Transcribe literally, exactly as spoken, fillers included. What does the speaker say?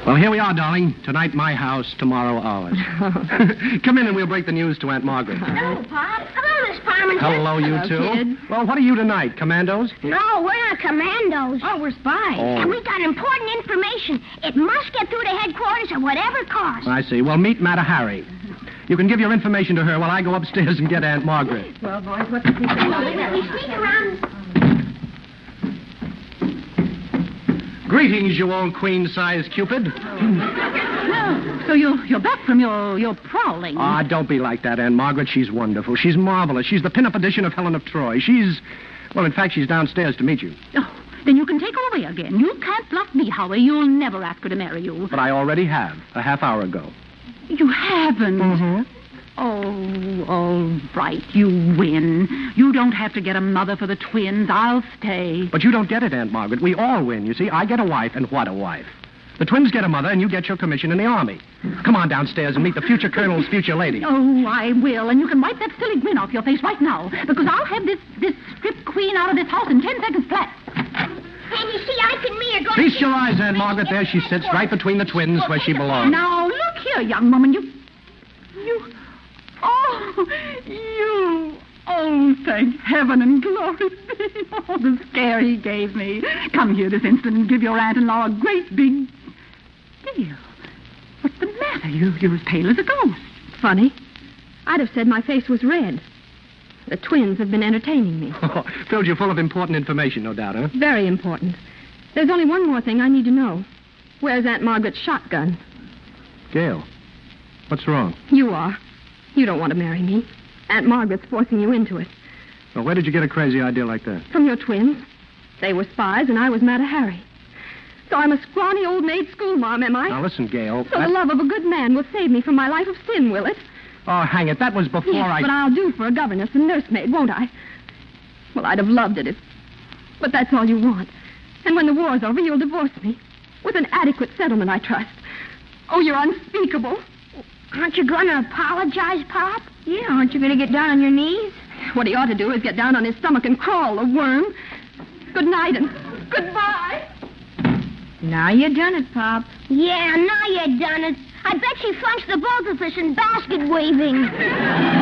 Well, here we are, darling. Tonight, my house. Tomorrow, ours. Come in and we'll break the news to Aunt Margaret. Hello, Pop. Hello, Miss Parmenter. Hello, you Hello, two. kid. Well, what are you tonight? Commandos? No, we're not commandos. Oh, we're spies. Oh. And we got important information. It must get through to headquarters at whatever cost. I see. Well, meet Mata Hari. You can give your information to her while I go upstairs and get Aunt Margaret. Well, boys, what's the secret? Let me sneak around. Greetings, you old queen-sized Cupid. Well, so you're, you're back from your, your prowling. Ah, don't be like that, Aunt Margaret. She's wonderful. She's marvelous. She's the pin-up edition of Helen of Troy. She's... Well, in fact, she's downstairs to meet you. Oh, then you can take her away again. You can't bluff me, Howie. You'll never ask her to marry you. But I already have, a half hour ago. You haven't. Mm-hmm. Oh, all right. You win. You don't have to get a mother for the twins. I'll stay. But you don't get it, Aunt Margaret. We all win, you see. I get a wife, and what a wife. The twins get a mother, and you get your commission in the army. Come on downstairs and meet the future colonel's future lady. Oh, I will. And you can wipe that silly grin off your face right now. Because I'll have this, this strip queen out of this house in ten seconds flat. And you see, I and me are going Feast to... your eyes, Aunt Margaret. There she sits, right between the twins where she belongs. Now, look here, young woman. You... You... Oh, you... Oh, thank heaven and glory be. Oh, the scare he gave me. Come here this instant and give your aunt-in-law a great big... deal. What's the matter? You, you're as pale as a ghost. Funny. I'd have said my face was red. The twins have been entertaining me. Oh, filled you full of important information, no doubt, huh? Very important. There's only one more thing I need to know. Where's Aunt Margaret's shotgun? Gail, what's wrong? You are. You don't want to marry me. Aunt Margaret's forcing you into it. Well, where did you get a crazy idea like that? From your twins. They were spies, and I was Mata Hari. So I'm a scrawny old maid schoolmarm, am I? Now, listen, Gail. So that- the love of a good man will save me from my life of sin, will it? Oh, hang it. That was before Yes, I... but I'll do for a governess and nursemaid, won't I? Well, I'd have loved it if... But that's all you want. And when the war's over, you'll divorce me. With an adequate settlement, I trust. Oh, you're unspeakable. Aren't you going to apologize, Pop? Yeah, aren't you going to get down on your knees? What he ought to do is get down on his stomach and crawl, the worm. Good night and goodbye. Now you done it, Pop. Yeah, now you done it. I bet she flunked the both of us in basket weaving.